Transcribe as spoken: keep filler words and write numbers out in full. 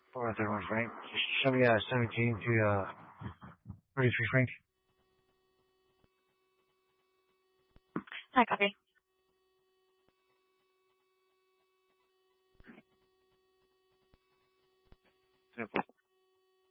four thirty one Frank. Just show me uh seventeen to uh thirty three Frank. Hi, copy.